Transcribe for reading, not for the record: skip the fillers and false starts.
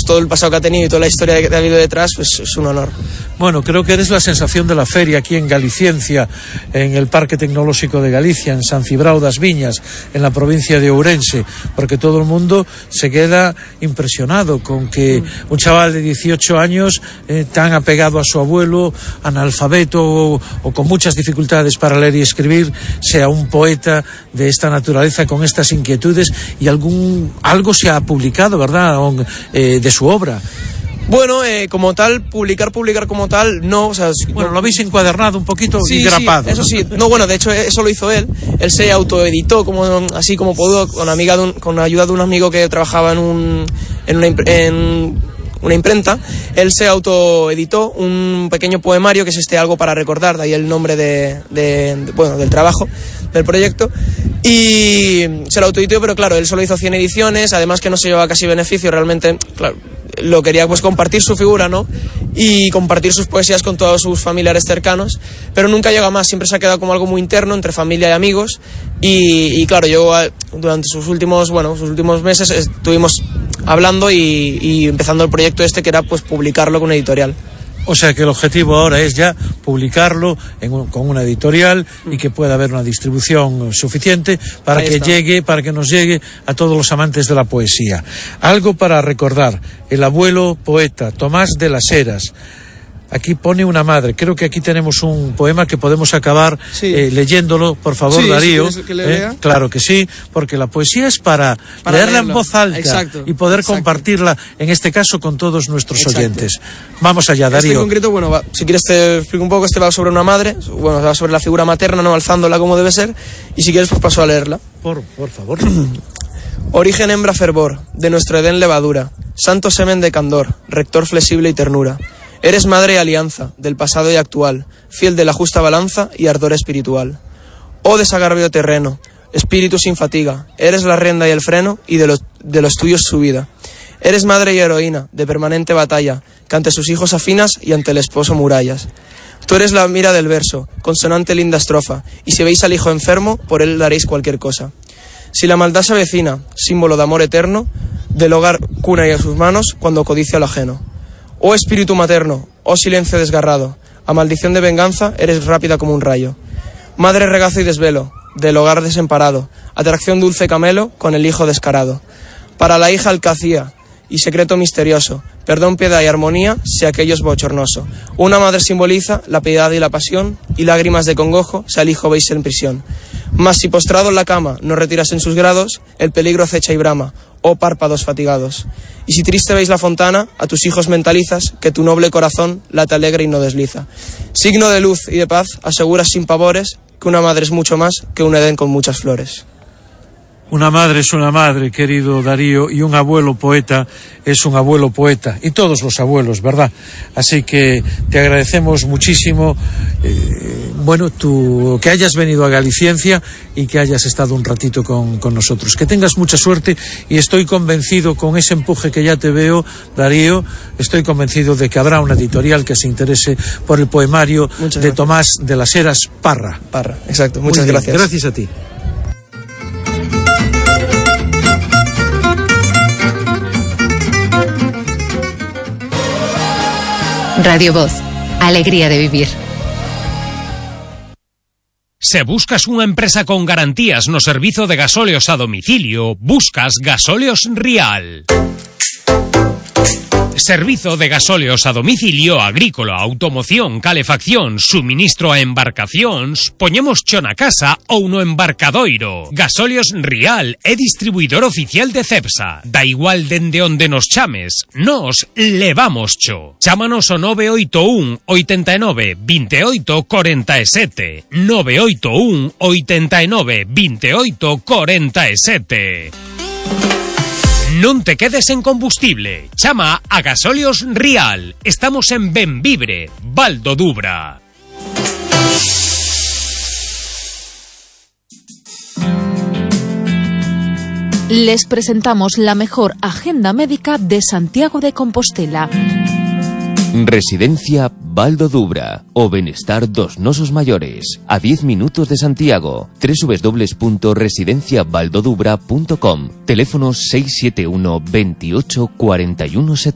todo el pasado que ha tenido y toda la historia que ha habido detrás, pues es un honor. Bueno, creo que eres la sensación de la feria aquí en Galiciencia, en el Parque Tecnológico de Galicia, en San Cibrao das Viñas, en la provincia de Ourense, porque todo el mundo se queda impresionado con que un chaval de 18 años, tan apegado a su abuelo, analfabeto o con muchas dificultades para leer y escribir, sea un poeta de esta naturaleza, con estas inquietudes, y algo se ha publicado, ¿verdad?, de su obra. Bueno, como tal, publicar como tal, no, o sea... Bueno, lo habéis encuadernado un poquito sí, y grapado. Sí, eso sí. No, bueno, de hecho, eso lo hizo él. Él se autoeditó, así como pudo, con la ayuda de un amigo que trabajaba en una imprenta. Él se autoeditó un pequeño poemario, que es algo para recordar, de ahí el nombre del trabajo, del proyecto, y se lo autoeditó, pero claro, él solo hizo 100 ediciones, además que no se llevaba casi beneficio, realmente, claro, lo quería pues compartir su figura, ¿no? Y compartir sus poesías con todos sus familiares cercanos, pero nunca llega más, siempre se ha quedado como algo muy interno entre familia y amigos, y claro, yo durante sus últimos meses estuvimos hablando y empezando el proyecto que era pues publicarlo con una editorial. O sea que el objetivo ahora es ya publicarlo con una editorial y que pueda haber una distribución suficiente para que nos llegue a todos los amantes de la poesía. Algo para recordar: el abuelo poeta Tomás de las Heras. Aquí pone una madre. Creo que aquí tenemos un poema que podemos acabar leyéndolo, por favor, sí, Darío. Si que le lea. Claro que sí, porque la poesía es para leerla en voz alta. Exacto. Y poder compartirla, en este caso, con todos nuestros oyentes. Vamos allá, Darío. En concreto, bueno, si quieres te explico un poco. Va sobre una madre, va sobre la figura materna, no alzándola como debe ser, y si quieres pues paso a leerla. Por favor. Origen hembra fervor, de nuestro Edén levadura, santo semen de candor, rector flexible y ternura. Eres madre y alianza, del pasado y actual, fiel de la justa balanza y ardor espiritual. Oh desagravio terreno, espíritu sin fatiga, eres la rienda y el freno, y de los tuyos su vida. Eres madre y heroína, de permanente batalla, que ante sus hijos afinas y ante el esposo murallas. Tú eres la mira del verso, consonante linda estrofa, y si veis al hijo enfermo, por él daréis cualquier cosa. Si la maldad se avecina, símbolo de amor eterno, del hogar cuna y a sus manos, cuando codicia lo ajeno. Oh espíritu materno, oh silencio desgarrado, a maldición de venganza eres rápida como un rayo. Madre regazo y desvelo, del hogar desemparado, atracción dulce camelo con el hijo descarado. Para la hija alcacía y secreto misterioso, perdón, piedad y armonía si aquello es bochornoso. Una madre simboliza la piedad y la pasión, y lágrimas de congojo si al hijo veis en prisión. Mas si postrado en la cama no retiras en sus grados, el peligro acecha y brama, oh párpados fatigados. Y si triste veis la fontana, a tus hijos mentalizas que tu noble corazón late alegre y no desliza. Signo de luz y de paz, aseguras sin pavores que una madre es mucho más que un Edén con muchas flores. Una madre es una madre, querido Darío, y un abuelo poeta es un abuelo poeta, y todos los abuelos, ¿verdad? Así que te agradecemos muchísimo, que hayas venido a Galiciencia y que hayas estado un ratito con nosotros. Que tengas mucha suerte, y estoy convencido, con ese empuje que ya te veo, Darío, estoy convencido de que habrá una editorial que se interese por el poemario de Tomás de las Heras Parra. Parra, exacto. Muchas gracias. Gracias a ti. Radio Voz, alegría de vivir. Se buscas unha empresa con garantías no servizo de gasóleos a domicilio, buscas Gasóleos Rial. Servizo de gasóleos a domicilio agrícola, automoción, calefacción, suministro a embarcacións, poñemos cho na casa ou no embarcadoiro. Gasóleos Rial é distribuidor oficial de Cepsa. Da igual dende onde nos chames, nos levamos cho. Chámanos ao 981 89 28 47. 981 89 28 47. Non te quedes en combustible. Chama a Gasóleos Rial. Estamos en Benvibre, Val do Dubra. Les presentamos la mejor agenda médica de Santiago de Compostela. Residencia Val do Dubra, o benestar dos nosos maiores, a 10 minutos de Santiago. www.residenciavaldodubra.com. Teléfono 671 28 41 70.